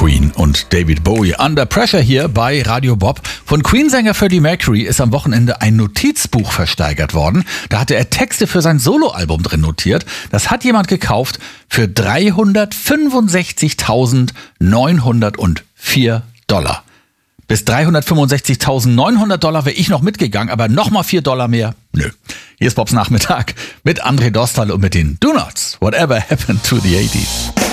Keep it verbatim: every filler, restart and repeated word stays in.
Queen und David Bowie. Under Pressure hier bei Radio Bob. Von Queen-Sänger Freddie Mercury ist am Wochenende ein Notizbuch versteigert worden. Da hatte er Texte für sein Soloalbum drin notiert. Das hat jemand gekauft für dreihundertfünfundsechzigtausendneunhundertvier Dollar. Bis dreihundertfünfundsechzigtausendneunhundert Dollar wäre ich noch mitgegangen, aber nochmal vier Dollar mehr? Nö. Hier ist Bobs Nachmittag mit André Dostal und mit den Do Nots. Whatever happened to the eighties?